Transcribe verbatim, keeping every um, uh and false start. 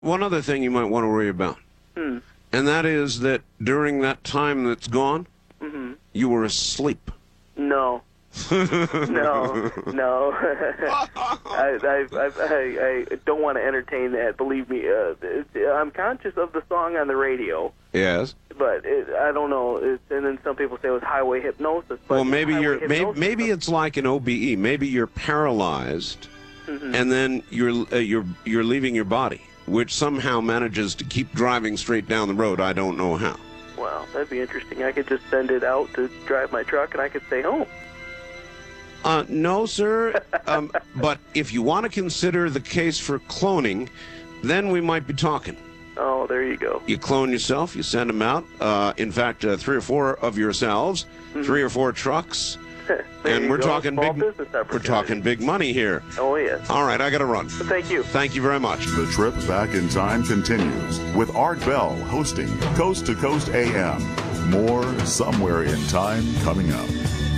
one other thing you might want to worry about, Hmm. and that is that during that time that's gone, Mm-hmm. you were asleep. No. no, no. I, I, I, I, I don't want to entertain that. Believe me, uh, it, I'm conscious of the song on the radio, Yes. but it, I don't know. It's, and then some people say it was highway hypnosis. But Well, maybe highway you're maybe, hypnosis maybe is- it's like an O B E. Maybe you're paralyzed, Mhm. and then you're uh, you're you're leaving your body, which somehow manages to keep driving straight down the road. I don't know how. Wow, that'd be interesting. I could just send it out to drive my truck, and I could stay home. Uh, no, sir. Um, but if you want to consider the case for cloning, then we might be talking. Oh, there you go. You clone yourself, you send them out. Uh, in fact, uh, three or four of yourselves, Mhm. three or four trucks, There and you we're go. talking Small big. business We're opportunity. talking big money here. Oh, yes. All right, I got to run. Thank you. Thank you very much. The trip back in time continues with Art Bell hosting Coast to Coast A M. More Somewhere in Time coming up.